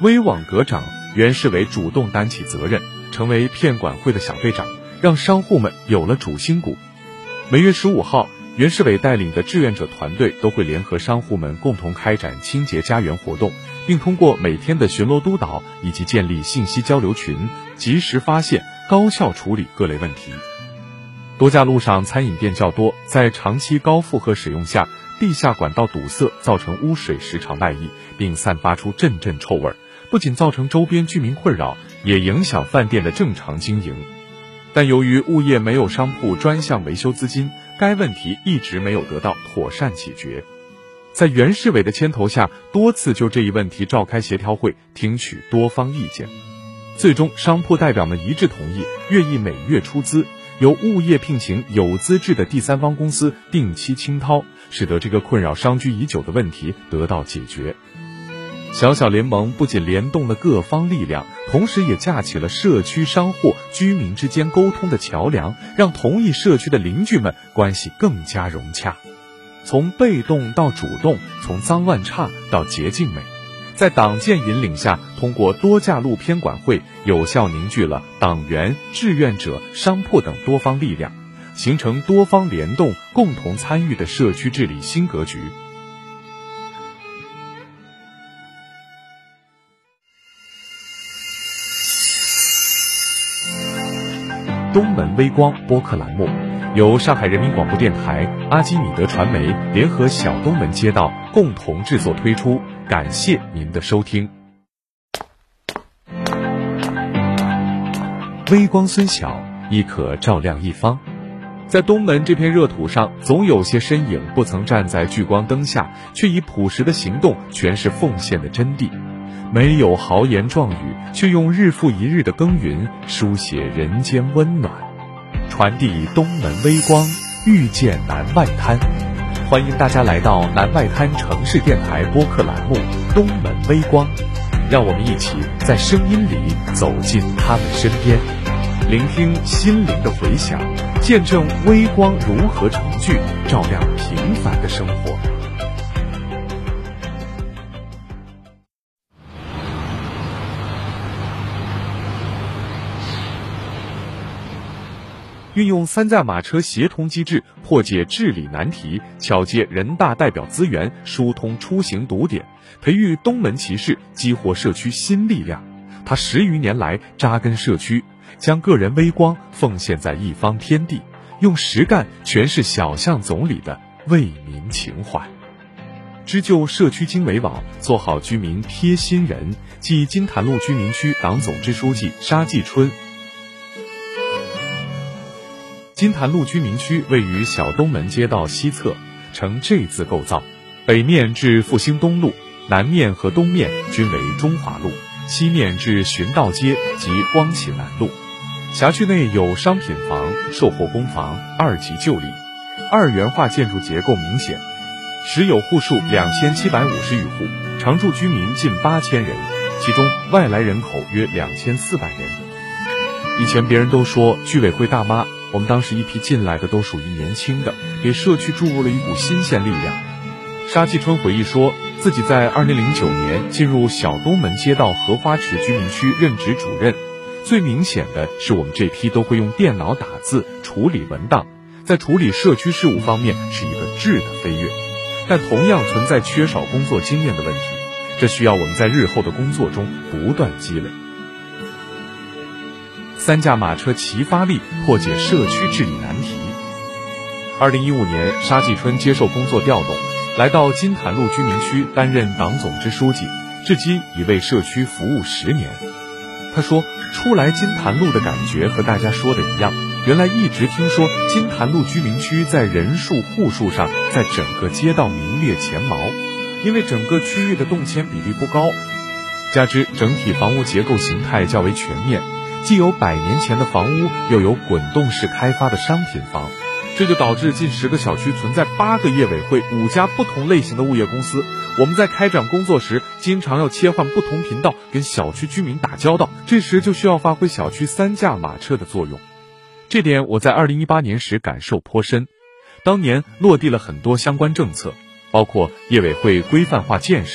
威网阁长袁世伟主动担起责任，成为片管会的小队长，让商户们有了主心骨。每月15号，袁世伟带领的志愿者团队都会联合商户们共同开展清洁家园活动，并通过每天的巡逻督导以及建立信息交流群，及时发现、高效处理各类问题。多家路上餐饮店较多，在长期高负荷使用下，地下管道堵塞，造成污水时常外溢，并散发出阵阵臭味，不仅造成周边居民困扰，也影响饭店的正常经营。但由于物业没有商铺专项维修资金，该问题一直没有得到妥善解决。在袁世伟的牵头下，多次就这一问题召开协调会，听取多方意见。最终，商铺代表们一致同意，愿意每月出资，由物业聘请有资质的第三方公司定期清掏，使得这个困扰商居已久的问题得到解决。小小联盟不仅联动了各方力量，同时也架起了社区商户、居民之间沟通的桥梁，让同一社区的邻居们关系更加融洽。从被动到主动，从脏乱差到洁净美，在党建引领下，通过多架路偏管会，有效凝聚了党员、志愿者、商铺等多方力量，形成多方联动、共同参与的社区治理新格局。东门微光播客栏目由上海人民广播电台、阿基米德传媒联合小东门街道共同制作推出，感谢您的收听。微光虽小，亦可照亮一方。在东门这片热土上，总有些身影不曾站在聚光灯下，却以朴实的行动诠释奉献的真谛。没有豪言壮语，却用日复一日的耕耘书写人间温暖，传递东门微光，遇见南外滩。欢迎大家来到南外滩城市电台播客栏目东门微光，让我们一起在声音里走进他们身边，聆听心灵的回响，见证微光如何成聚，照亮平凡的生活。运用3驾马车协同机制，破解治理难题，巧借人大代表资源，疏通出行堵点，培育东门骑士，激活社区新力量。他10余年来扎根社区，将个人微光奉献在一方天地，用实干诠释小巷总理的为民情怀。织就社区经纬网，做好居民贴心人，即金坛路居民区党总支书记沙继春。金坛路居民区位于小东门街道西侧，呈 J 字构造，北面至复兴东路，南面和东面均为中华路，西面至循道街及光启南路。辖区内有商品房、售货工房、2级旧里，二元化建筑结构明显，实有户数2750余户，常住居民近8000人，其中外来人口约2400人。以前别人都说居委会大妈，我们当时一批进来的都属于年轻的，给社区注入了一股新鲜力量。沙继春回忆说，自己在2009年进入小东门街道荷花池居民区任职主任，最明显的是我们这批都会用电脑打字处理文档，在处理社区事务方面是一个质的飞跃，但同样存在缺少工作经验的问题，这需要我们在日后的工作中不断积累。3驾马车齐发力，破解社区治理难题。2015年，沙继春接受工作调动，来到金坛路居民区担任党总支书记，至今已为社区服务10年。他说，初来金坛路的感觉和大家说的一样，原来一直听说金坛路居民区在人数户数上在整个街道名列前茅，因为整个区域的动迁比例不高，加之整体房屋结构形态较为全面，既有100年前的房屋，又有滚动式开发的商品房，这就导致近10个小区存在8个业委会、5家不同类型的物业公司。我们在开展工作时，经常要切换不同频道跟小区居民打交道，这时就需要发挥小区3驾马车的作用。这点我在2018年时感受颇深。当年落地了很多相关政策，包括业委会规范化建设、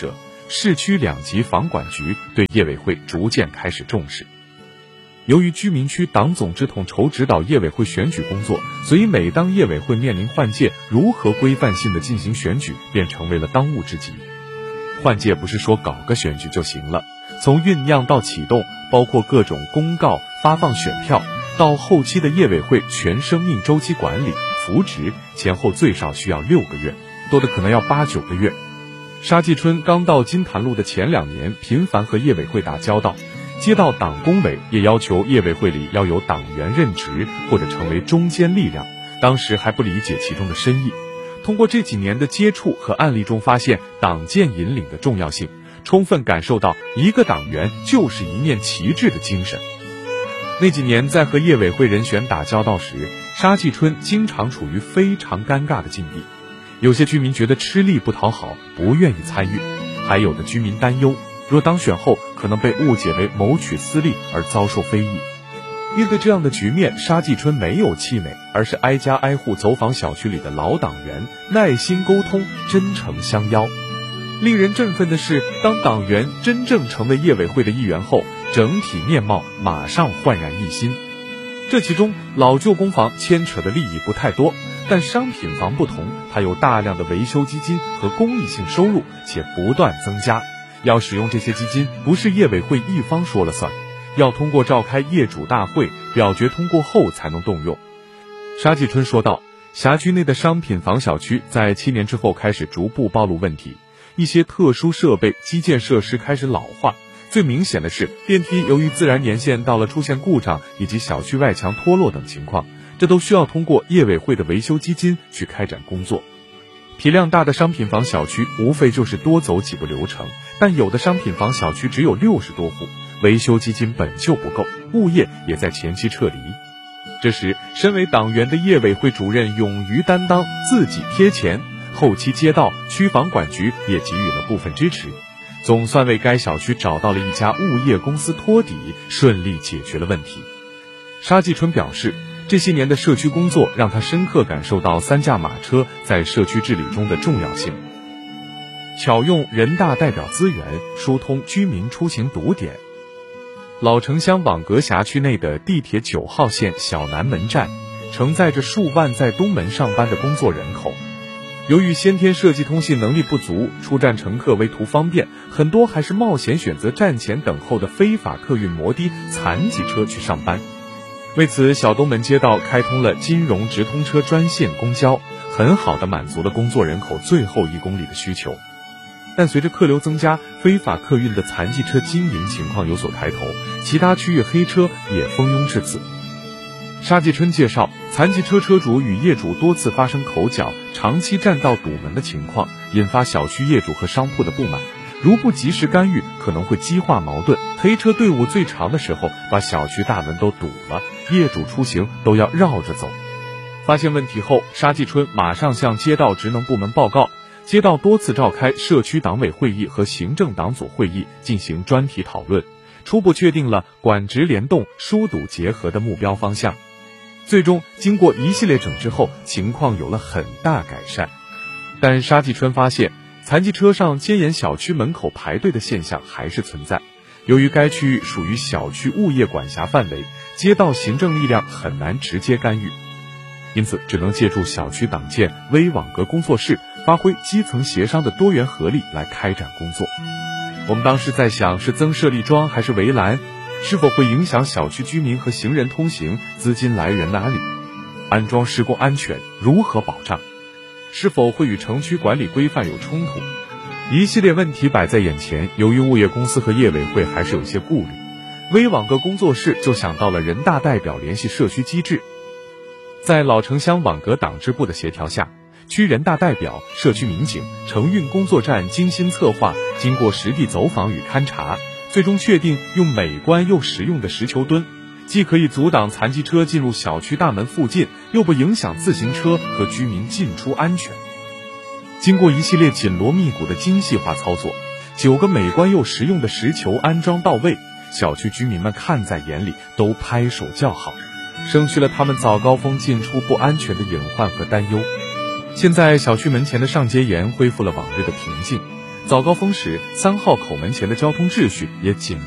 市区2级房管局对业委会逐渐开始重视。由于居民区党总支统筹指导业委会选举工作，所以每当业委会面临换届，如何规范性的进行选举便成为了当务之急。换届不是说搞个选举就行了，从酝酿到启动，包括各种公告、发放选票，到后期的业委会全生命周期管理、扶植，前后最少需要6个月，多的可能要8、9个月。沙季春刚到金坛路的前2年，频繁和业委会打交道，街道党工委也要求业委会里要有党员任职或者成为中坚力量，当时还不理解其中的深意。通过这几年的接触和案例中发现党建引领的重要性，充分感受到一个党员就是一面旗帜的精神。那几年在和业委会人选打交道时，沙季春经常处于非常尴尬的境地。有些居民觉得吃力不讨好，不愿意参与，还有的居民担忧，若当选后可能被误解为谋取私利而遭受非议。面对这样的局面，沙季春没有气馁，而是挨家挨户走访小区里的老党员，耐心沟通，真诚相邀。令人振奋的是，当党员真正成为业委会的一员后，整体面貌马上焕然一新。这其中老旧公房牵扯的利益不太多，但商品房不同，它有大量的维修基金和公益性收入，且不断增加。要使用这些基金，不是业委会一方说了算，要通过召开业主大会表决通过后才能动用。沙季春说道，辖区内的商品房小区在7年之后开始逐步暴露问题，一些特殊设备、基建设施开始老化，最明显的是电梯由于自然年限到了出现故障以及小区外墙脱落等情况，这都需要通过业委会的维修基金去开展工作。体量大的商品房小区无非就是多走几步流程，但有的商品房小区只有60多户，维修基金本就不够，物业也在前期撤离。这时身为党员的业委会主任勇于担当，自己贴钱，后期街道、区房管局也给予了部分支持，总算为该小区找到了一家物业公司托底，顺利解决了问题。沙季春表示，这些年的社区工作让他深刻感受到3驾马车在社区治理中的重要性。巧用人大代表资源，疏通居民出行堵点。老城乡网格辖区内的地铁9号线小南门站，承载着数万在东门上班的工作人口。由于先天设计通信能力不足，出站乘客为图方便，很多还是冒险选择站前等候的非法客运摩的、残疾车去上班。为此，小东门街道开通了金融直通车专线公交，很好地满足了工作人口最后1公里的需求。但随着客流增加，非法客运的残疾车经营情况有所抬头，其他区域黑车也蜂拥至此。沙季春介绍，残疾车车主与业主多次发生口角，长期占道堵门的情况，引发小区业主和商铺的不满。如不及时干预，可能会激化矛盾，黑车队伍最长的时候把小区大门都堵了，业主出行都要绕着走。发现问题后，沙季春马上向街道职能部门报告，街道多次召开社区党委会议和行政党组会议进行专题讨论，初步确定了管职联动、疏堵结合的目标方向。最终经过一系列整治后，情况有了很大改善。但沙季春发现，残疾车上接沿小区门口排队的现象还是存在。由于该区域属于小区物业管辖范围，街道行政力量很难直接干预，因此只能借助小区党建微网格工作室，发挥基层协商的多元合力来开展工作。我们当时在想，是增设立桩还是围栏？是否会影响小区居民和行人通行？资金来源哪里？安装施工安全如何保障？是否会与城区管理规范有冲突？一系列问题摆在眼前，由于物业公司和业委会还是有些顾虑，微网格工作室就想到了人大代表联系社区机制。在老城乡网格党支部的协调下，区人大代表、社区民警、城运工作站精心策划，经过实地走访与勘察，最终确定用美观又实用的石球墩，既可以阻挡残疾车进入小区大门附近，又不影响自行车和居民进出安全。经过一系列紧锣密鼓的精细化操作，9个美观又实用的石球安装到位，小区居民们看在眼里，都拍手叫好，省去了他们早高峰进出不安全的隐患和担忧。现在小区门前的上街沿恢复了往日的平静， 早高峰时，3号口门前的交通秩序也紧